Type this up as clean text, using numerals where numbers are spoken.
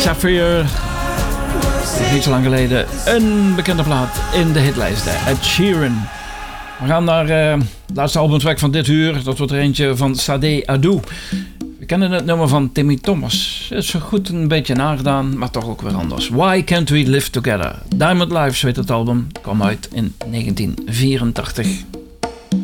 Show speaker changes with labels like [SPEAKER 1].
[SPEAKER 1] Sapphire. Niet zo lang geleden een bekende plaat in de hitlijsten. Ed Sheeran. We gaan naar het laatste albumtrack van dit uur. Dat wordt er eentje van Sade Adu. We kennen het nummer van Timmy Thomas. Het is zo goed een beetje nagedaan, maar toch ook weer anders. Why Can't We Live Together? Diamond Lives, weet het album, kwam uit in 1984.